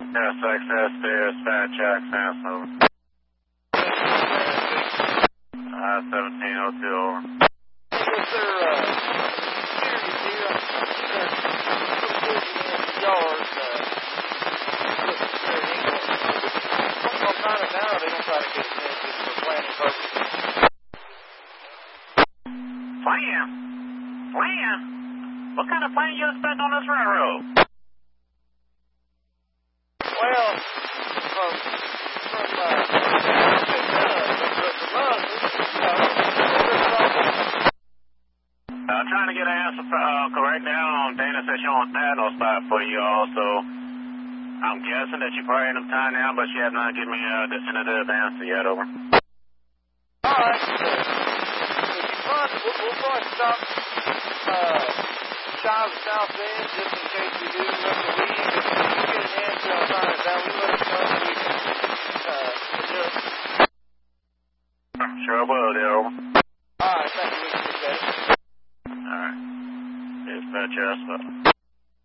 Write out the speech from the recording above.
SXS dispatch access over. I-1702 over. Yes, sir, security here. Yard, what kind of now are they going to try to get it in for planning purposes? Plan? What kind of plan you expect on this railroad? Well, from I'm trying to get an answer right now. Dana said she don't have no spot for you all, so I'm guessing that you probably in time now, but she has not given me a definitive answer yet, over. All right, we'll probably stop shy of the south end just in case we do have to leave. If we get an answer on time, that we let us know so we can adjust. Sure will, there, over. All right, thank you. All right. Dispatch, yes,